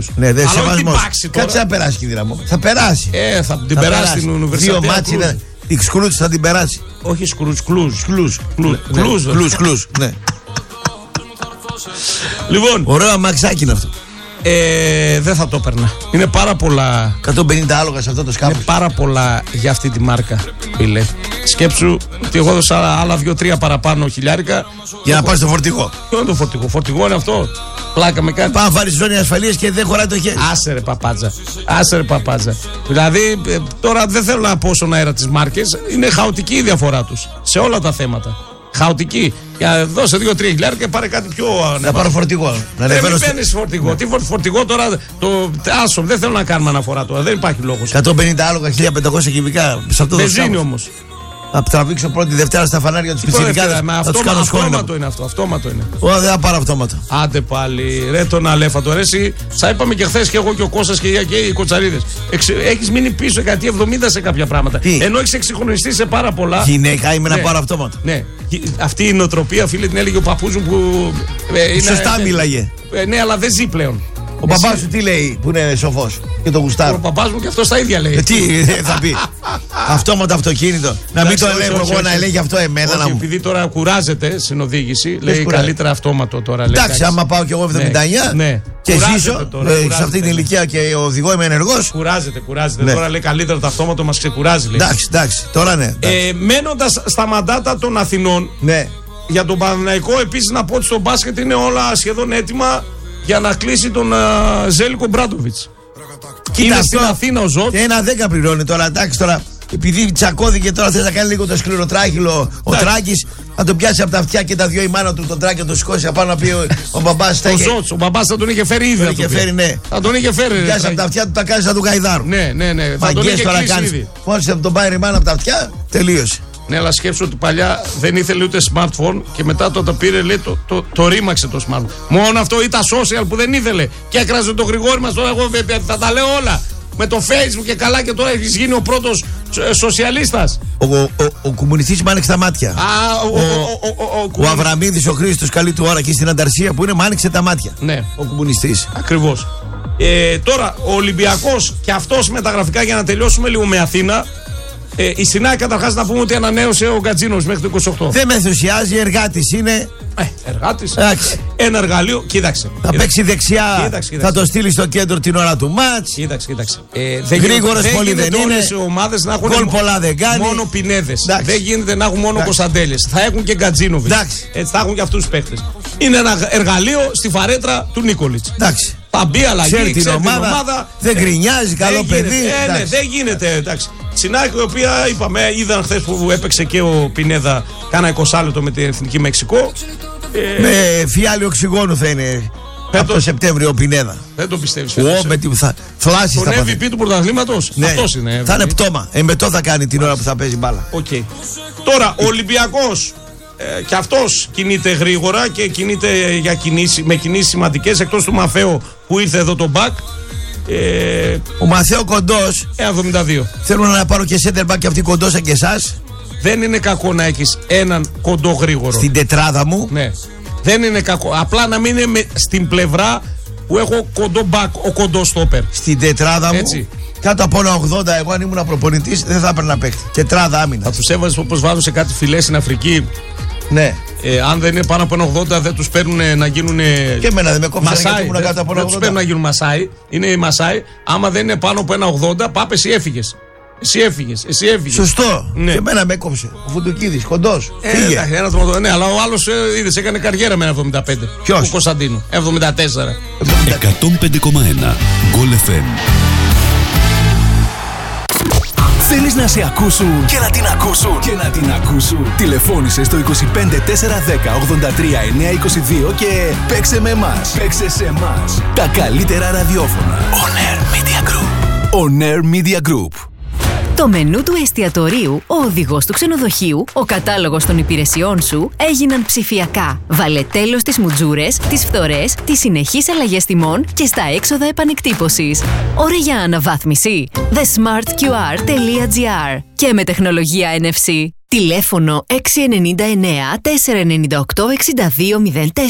Κλούς. Ναι, δεν σεβασμός. Κάτσε να περάσει, κινδύνα μου. Θα περάσει. Θα την περάσει την Ουνιβερσιτέα. Δύο μάτσι, η Σκρούτς θα την περάσει. Όχι Σκρούτς, Κλούς. Κλούς, ναι. Λοιπόν. Ωραίο αμαξάκι είναι αυτό. Δεν θα το έπαιρνα. Είναι πάρα πολλά. 150 άλογα σε αυτό το σκάφος. Είναι πάρα πολλά για αυτή τη μάρκα, φίλε. Σκέψου ότι εγώ έδωσα άλλα 2-3 παραπάνω χιλιάρικα. Για να πας στο φορτηγό. Ποιο είναι το φορτηγό? Φορτηγό είναι αυτό. Πλάκα με κάτι. Πάμε να φάρεις ζώνη ασφαλείας και δεν χωράει το χέρι. Άσε ρε παπάτζα. Δηλαδή τώρα δεν θέλω να πω στον αέρα τις μάρκες. Είναι χαοτική η διαφορά τους σε όλα τα θέματα. Χαοτική. Για δώσε 2-3 χιλιάρικα και πάρε κάτι πιο. Να πάρω φορτηγό. Δεν παίρνει φορτηγό. Τι φορτηγό τώρα. Άσο, δεν θέλω να κάνουμε αναφορά τώρα. Δεν υπάρχει λόγος. 150 άλογα, 1500 κυβικά. Μπενζίνη όμως. Να τραβήξω πρώτη Δευτέρα στα φανάρια του πιτσιρικάδες. Αυτόματο είναι αυτό. Αυτόματο είναι. Δεν θα πάρω αυτόματο. Άντε πάλι. Ρε τον αλέφατο. Ρε εσύ. Σα είπαμε και χθες και εγώ και ο Κώστας και οι κοτσαρίδες. Έχεις μείνει πίσω δεκαετία 70 σε κάποια πράγματα. Ενώ έχεις εξυγχρονιστεί σε πάρα πολλά. Γυναίκα είμαι να πάρω αυτόματο. Ναι. Αυτή η νοοτροπία, φίλε, την έλεγε ο παππούς μου που. Σωστά μίλαγε. Ναι, αλλά δεν ζει πλέον. Ο μπαμπάς σου τι λέει που είναι σοφός και το γουστάρω? Ο μπαμπάς μου και αυτό τα ίδια λέει. Τι θα πει? Αυτόματο αυτοκίνητο. Να μην το ελέγχω εγώ, να ελέγχει αυτό εμένα. Όχι, επειδή τώρα κουράζεται στην οδήγηση, λέει καλύτερα αυτόματο τώρα. Εντάξει, άμα πάω κι εγώ 79 και ζήσω σε αυτή την ηλικία και οδηγώ είμαι ενεργός. Κουράζεται. Τώρα λέει καλύτερα το αυτόματο, μας ξεκουράζει. Εντάξει, τώρα ναι. Μένοντας στα μαντάτα των Αθηνών, για τον Παναθηναϊκό επίσης να πω ότι στο μπάσκετ είναι όλα σχεδόν έτοιμα για να κλείσει τον Ζέλικο Μπράντοβιτς. Είναι στην Αθήνα ο Ζωτ. 1-10 πληρώνει τώρα, εντάξει τώρα. Επειδή τσακώθηκε τώρα, θες να κάνει λίγο το σκληροτράχυλο ο Τράκης, να τον πιάσει από τα αυτιά και τα δυο η μάνα του τον Τράκη να τον σηκώσει απάνω να πει ο μπαμπάς. Ο μπαμπάς θα τον είχε φέρει ήδη. Θα τον είχε φέρει. Πιάσει από τα αυτιά του, τα κάνει να του γαϊδάρουν. Ναι. Θα τον είχε κλείσει ήδη. Μόλις τον πάει η μάνα από τα αυτιά, τελείωσε. Ναι, αλλά σκέψου ότι παλιά δεν ήθελε ούτε smartphone και μετά το πήρε, λέει, το ρήμαξε το smartphone. Μόνο αυτό ή τα social που δεν ήθελε. Και έκραζε το Γρηγόρη μας. Τώρα εγώ θα τα λέω όλα. Με το Facebook και καλά και τώρα έχεις γίνει ο πρώτος σοσιαλίστας. Ο κομμουνιστής μου άνοιξε τα μάτια. Ο Αβραμίδης, ο Χρήστος, καλή του ώρα εκεί στην Ανταρσία που είναι, μου άνοιξε τα μάτια. Ναι. Ο κομμουνιστής. Ακριβώς. Τώρα ο Ολυμπιακός και αυτός μεταγραφικά για να τελειώσουμε λίγο με Αθήνα. Η Σινάκη καταρχάς να πούμε ότι ανανέωσε ο Γκατζίνος μέχρι το 28. Δεν με ενθουσιάζει, εργάτης είναι. Εργάτης. Ένα εργαλείο, κοίταξε. Θα παίξει δεξιά, κοίταξε. Θα το στείλει στο κέντρο την ώρα του μάτς. Κοίταξε. Γρήγορες πολύ δεν είναι. Όλες οι ομάδες να έχουν πολλά δεν κάνει. Μόνο Πινέδες. Δεν γίνεται να έχουν μόνο Κωνσταντέλες. Θα έχουν και Γκατζίνοβιτς. Έτσι θα έχουν και αυτούς τους παίχτες. Είναι ένα εργαλείο στη φαρέτρα του Νίκολιτς. Εντάξει. Θα μπει αλλαγή, ξέρει την ομάδα. Δεν γκρινιάζει, καλό παιδί. Ναι, δεν γίνεται. Εντάξει. Σινάκη, η οποία είπαμε, είδαν χθες που έπαιξε και ο Πινέδα κάνα 20 λεπτό με την Εθνική Μεξικό. Με φιάλιο οξυγόνου θα είναι από το Σεπτέμβριο ο Πινέδα. Δεν το πιστεύεις? Με τη φλάση θα πάθει. Τον MVP του πρωταθλήματος. Ναι. Αυτός είναι. Θα είναι πτώμα. Εμπετό θα κάνει την ώρα που θα παίζει μπάλα. Τώρα ο Ολυμπιακός και αυτός κινείται γρήγορα και κινείται με κινήσεις σημαντικές, εκτός του Μαθαίο που ήρθε εδώ το μπακ. Ο Μαθαίο κοντός. 72. Θέλω να πάρω και center back και αυτή κοντό σαν και εσάς. Δεν είναι κακό να έχεις έναν κοντό γρήγορο. Στην τετράδα μου. Ναι. Δεν είναι κακό. Απλά να μην είναι στην πλευρά που έχω κοντό μπακ, ο κοντό στόπερ. Στην τετράδα μου. Έτσι. Κάτω από ένα 80, εγώ αν ήμουν προπονητής δεν θα έπαιρνα παίχτη. Τετράδα άμυνα. Θα τους έβαζες όπως βάζουν σε κάτι φυλές στην Αφρική. Ναι. Αν δεν είναι πάνω από ένα 80, δεν τους παίρνουν να γίνουν. Και εμένα δεν με κόψανε γιατί ήμουν κάτω από ένα 80. Δεν τους παίρνουν να γίνουν Μασάι. Είναι οι Μασάι. Άμα δεν είναι πάνω από ένα 80, πάπε εσύ έφυγες. Εσύ έφυγες. Σωστό. Ναι. Και εμένα με έκοψε. Ο Φουντουκίδης, κοντός. Ναι, αλλά ο άλλος είδες, έκανε καριέρα με ένα 75. Ποιος? Ο Κωνσταντίνου. 74. 105,1 Goal FM. Θέλεις να σε ακούσουν και να την ακούσουν. Τηλεφώνησε στο 25410 83922 και παίξε με εμάς. Παίξε σε εμάς. Τα καλύτερα ραδιόφωνα. On Air Media Group. On Air Media Group. Το μενού του εστιατορίου, ο οδηγός του ξενοδοχείου, ο κατάλογος των υπηρεσιών σου έγιναν ψηφιακά. Βάλε τέλος στις μουτζούρες, τις φθορές, τις συνεχείς αλλαγές τιμών και στα έξοδα επανεκτύπωσης. Ώρα για αναβάθμιση. thesmartqr.gr και με τεχνολογία NFC. Τηλέφωνο 699 498 6204.